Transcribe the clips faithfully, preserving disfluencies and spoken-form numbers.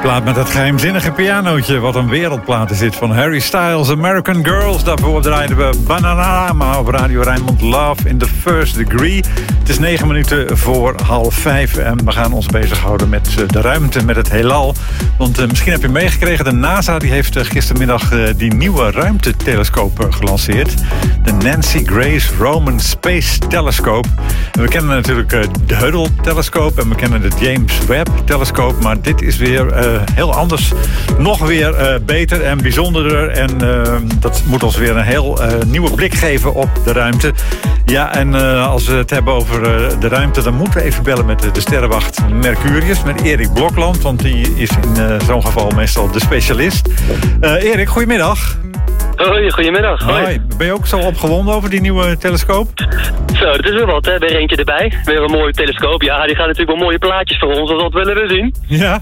Plaat met dat geheimzinnige pianootje. Wat een wereldplaat is dit van Harry Styles, American Girls. Daarvoor draaiden we Bananarama op Radio Rijnmond. Love in the First Degree. Het is negen minuten voor half vijf. En we gaan ons bezighouden met de ruimte, met het heelal. Want uh, misschien heb je meegekregen, de NASA die heeft uh, gistermiddag uh, die nieuwe ruimtetelescoop uh, gelanceerd. De Nancy Grace Roman Space Telescope. En we kennen natuurlijk uh, de Hubble-telescoop en we kennen de James Webb-telescoop. Maar dit is weer uh, heel anders. Nog weer uh, beter en bijzonderder. En uh, dat moet ons weer een heel uh, nieuwe blik geven op de ruimte. Ja, en uh, als we het hebben over uh, de ruimte, dan moeten we even bellen met de, de sterrenwacht Mercurius. Met Erik Blokland, want die is in uh, zo'n geval meestal de specialist. Uh, Erik, goedemiddag. Hoi, goedemiddag. Hoi. Hoi. Ben je ook zo opgewonden over die nieuwe telescoop? Zo, dat is weer wat, hè. Weer eentje erbij. Weer een mooie telescoop. Ja, die gaat natuurlijk wel mooie plaatjes voor ons, als dat willen we zien. Ja.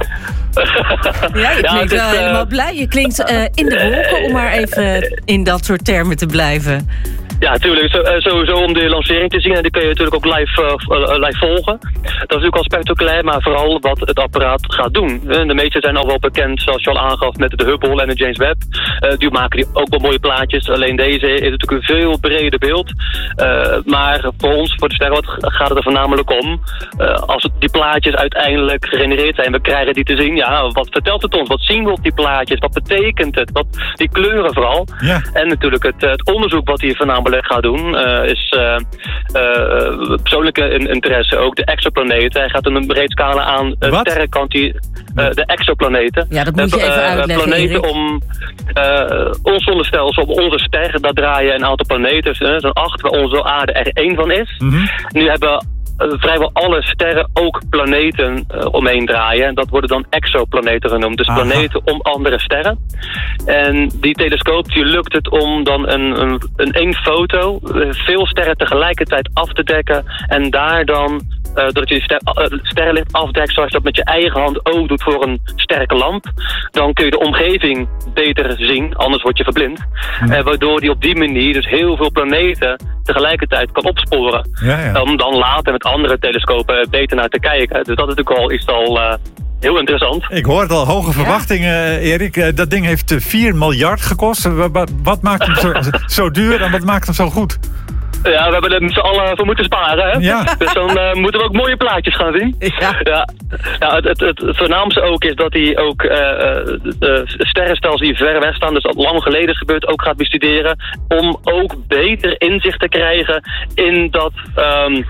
Ja, je klinkt ja, wel is, uh... helemaal blij. Je klinkt uh, in de wolken, om maar even in dat soort termen te blijven. Ja, natuurlijk. Zo, uh, sowieso om de lancering te zien. En die kun je natuurlijk ook live, uh, uh, live volgen. Dat is natuurlijk al spectaculair, maar vooral wat het apparaat gaat doen. Uh, de meeste zijn al wel bekend, zoals je al aangaf, met de Hubble en de James Webb. Uh, die maken die ook wel mooie plaatjes. Alleen deze is natuurlijk een veel breder beeld. Uh, maar voor ons, voor de sterrenwacht, gaat het er voornamelijk om. Uh, als het, die plaatjes uiteindelijk gegenereerd zijn, we krijgen die te zien. Ja, wat vertelt het ons? Wat zien we op die plaatjes? Wat betekent het? Wat, die kleuren vooral. Ja. En natuurlijk het, het onderzoek wat hier voornamelijk gaat doen, uh, is uh, uh, persoonlijke interesse ook de exoplaneten. Hij gaat een breed scala aan uh, sterrenkant die uh, de exoplaneten. Ja, dat moet je uh, even uh, uitleggen, planeten Erik. om uh, ons zonnestelsel, op onze ster, daar draaien een aantal planeten, uh, zo'n acht, waar onze aarde er één van is. Mm-hmm. Nu hebben Uh, vrijwel alle sterren ook planeten uh, omheen draaien. En dat worden dan exoplaneten genoemd. Dus Aha. planeten om andere sterren. En die telescoop, die lukt het om dan een, een, een één foto uh, veel sterren tegelijkertijd af te dekken. En daar dan, uh, doordat je ster, uh, sterrenlicht afdekt, zoals je dat met je eigen hand ook doet voor een sterke lamp. Dan kun je de omgeving beter zien, anders word je verblind. Hmm. Uh, waardoor die op die manier dus heel veel planeten tegelijkertijd kan opsporen. Ja, ja. Om dan later met andere telescopen beter naar te kijken. Dus dat is natuurlijk al, is al uh, heel interessant. Ik hoor het al, hoge verwachtingen, ja. Erik. Uh, dat ding heeft vier miljard gekost. Wat, wat maakt hem zo, zo duur en wat maakt hem zo goed? Ja, we hebben er met z'n allen voor moeten sparen, hè? Ja. Dus dan uh, moeten we ook mooie plaatjes gaan zien. Ja. Ja. Ja, het, het, het voornaamste ook is dat hij ook uh, de sterrenstelsels die ver weg staan, dus dat lang geleden gebeurt, ook gaat bestuderen. Om ook beter inzicht te krijgen in dat Um,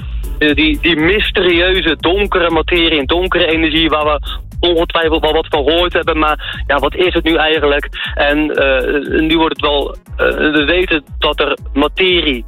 die, die mysterieuze donkere materie en donkere energie waar we ongetwijfeld wel wat van gehoord hebben, maar ja, wat is het nu eigenlijk? En uh, nu wordt het wel, uh, we weten dat er materie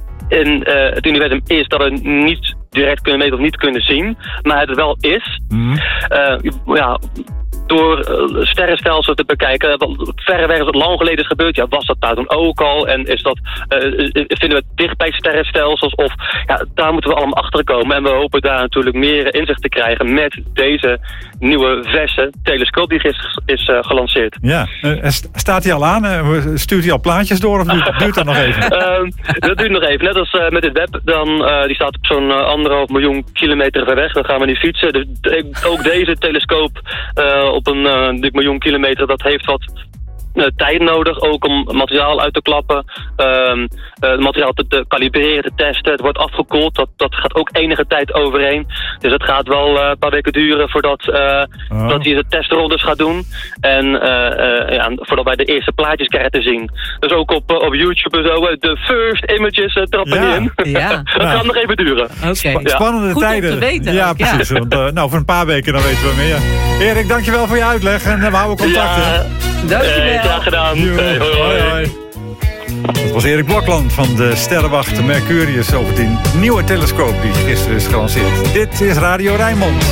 in uh, het universum is, dat we niet direct kunnen meten of niet kunnen zien, maar het wel is. Mm-hmm. Uh, ja, door uh, sterrenstelsels te bekijken, wat verreweg is wat lang geleden is gebeurd, ja, was dat daar toen ook al? En is dat, uh, vinden we het dicht bij sterrenstelsels? Of, ja, daar moeten we allemaal achter komen. En we hopen daar natuurlijk meer inzicht te krijgen met deze nieuwe verse telescoop die gisteren is uh, gelanceerd. Ja, uh, staat hij al aan? Uh, stuurt hij al plaatjes door of duurt, duurt dat nog even? uh, dat duurt nog even. Net als uh, met het web, dan, uh, die staat op zo'n uh, anderhalf miljoen kilometer ver weg. Dan gaan we niet fietsen. Dus uh, ook deze telescoop uh, op een uh, dik miljoen kilometer, dat heeft wat uh, tijd nodig, ook om materiaal uit te klappen, uh, uh, materiaal te, te kalibreren, te testen. Het wordt afgekoeld, dat, dat gaat ook enige tijd overheen. Dus het gaat wel uh, een paar weken duren voordat uh, oh. dat hij de testrondes gaat doen. En uh, uh, ja, voordat wij de eerste plaatjes krijgen te zien. Dus ook op, uh, op YouTube en zo, uh, de first images uh, trappen ja. in. Ja. dat ja. gaat nog even duren. Okay. Sp- spannende Goed tijden. Om te weten, ja, ook, precies. Ja. Want, uh, nou, voor een paar weken dan weten we meer. Erik, dankjewel voor je uitleg en uh, we houden contact. Ja. Dankjewel. Hey, graag gedaan. Hey, hoi, hoi. hoi, hoi. Dat was Erik Blokland van de sterrenwacht Mercurius over die nieuwe telescoop die gisteren is gelanceerd. Dit is Radio Rijnmond.